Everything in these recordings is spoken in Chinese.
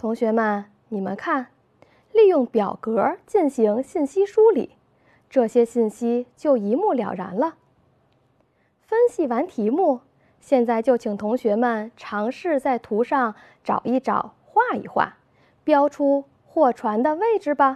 同学们，你们看，利用表格进行信息梳理，这些信息就一目了然了。分析完题目，现在就请同学们尝试在图上找一找、画一画，标出货船的位置吧。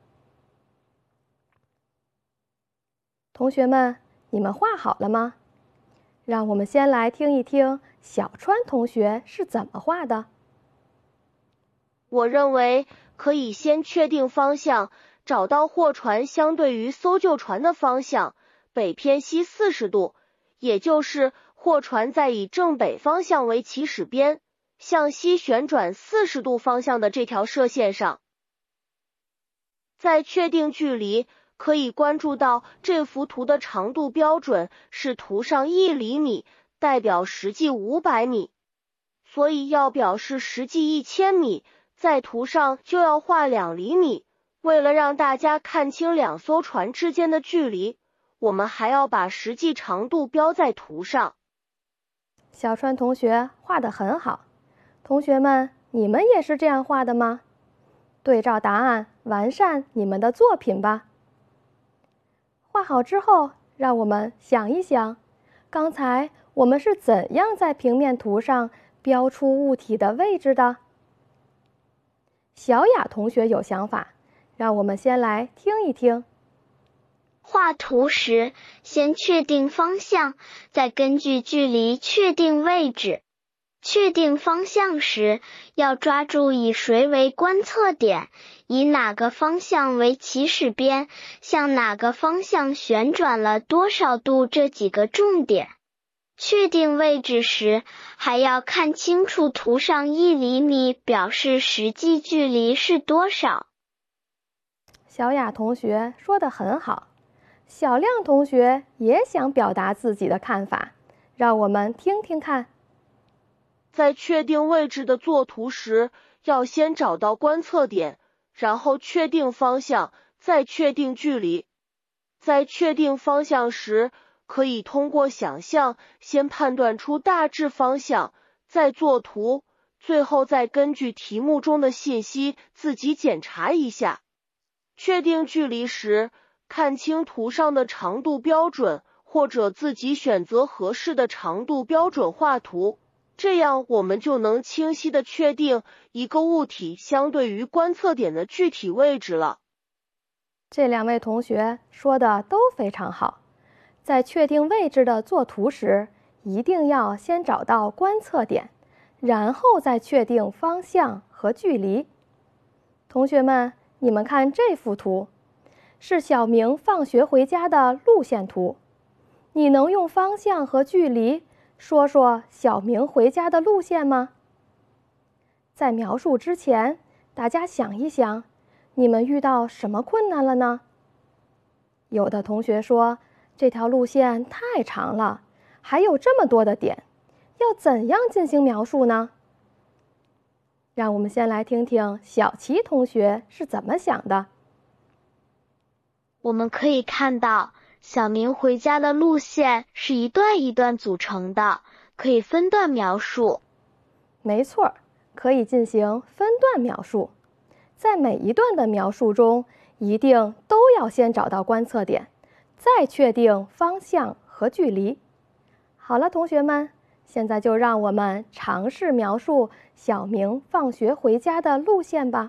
同学们，你们画好了吗？让我们先来听一听小川同学是怎么画的。 我认为可以先确定方向，找到货船相对于搜救船的方向，北偏西40度，也就是货船在以正北方向为起始边，向西旋转40度方向的这条射线上。在确定距离，可以关注到这幅图的长度标准是图上1厘米，代表实际500米，所以要表示实际1000米，在图上就要画2厘米。为了让大家看清两艘船之间的距离，我们还要把实际长度标在图上。 小川同学画得很好，同学们，你们也是这样画的吗？对照答案，完善你们的作品吧。画好之后，让我们想一想，刚才我们是怎样在平面图上标出物体的位置的？小雅同学有想法，让我们先来听一听。 画图时，先确定方向，再根据距离确定位置。确定方向时，要抓住以谁为观测点，以哪个方向为起始边，向哪个方向旋转了多少度这几个重点。确定位置时，还要看清楚图上1厘米表示实际距离是多少。 小雅同学说得很好，小亮同学也想表达自己的看法，让我们听听看。 在确定位置的作图时，要先找到观测点，然后确定方向，再确定距离。在确定方向时，可以通过想象先判断出大致方向，再作图，最后再根据题目中的信息自己检查一下。确定距离时，看清图上的长度标准，或者自己选择合适的长度标准画图，这样我们就能清晰地确定一个物体相对于观测点的具体位置了。 这两位同学说的都非常好。在确定位置的作图时，一定要先找到观测点，然后再确定方向和距离。同学们，你们看这幅图，是小明放学回家的路线图。你能用方向和距离说说小明回家的路线吗？在描述之前，大家想一想，你们遇到什么困难了呢？有的同学说，这条路线太长了，还有这么多的点，要怎样进行描述呢？让我们先来听听小齐同学是怎么想的。 我们可以看到，小明回家的路线是一段一段组成的，可以分段描述。 没错，可以进行分段描述。在每一段的描述中，一定都要先找到观测点，再确定方向和距离。好了，同学们，现在就让我们尝试描述小明放学回家的路线吧。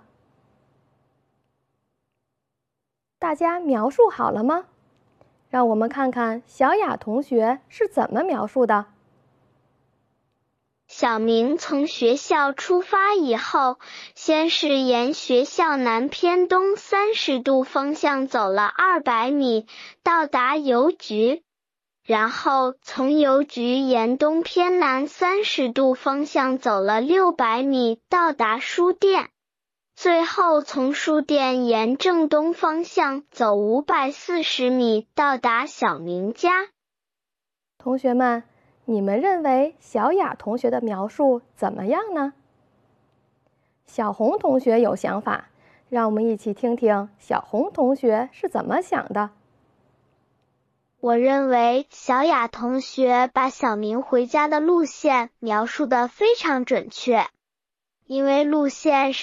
大家描述好了吗？让我们看看小雅同学是怎么描述的。 小明从学校出发以后，先是沿学校南偏东30度方向走了200米，到达邮局，然后从邮局沿东偏南30度方向走了600米，到达书店，最后从书店沿正东方向走540米，到达小明家。 同学们，你们认为小雅同学的描述怎么样呢？小红同学有想法，让我们一起听听小红同学是怎么想的。 我认为小雅同学把小明回家的路线描述得非常准确，因为路线是